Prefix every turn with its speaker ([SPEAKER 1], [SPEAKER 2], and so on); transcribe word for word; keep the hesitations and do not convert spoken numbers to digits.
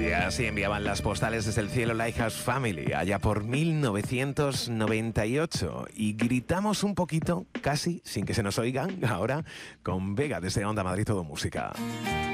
[SPEAKER 1] Y así enviaban las postales desde el cielo Lighthouse Family, allá por mil novecientos noventa y ocho. Y gritamos un poquito, casi sin que se nos oigan, ahora con Vega desde Onda Madrid Todo Música.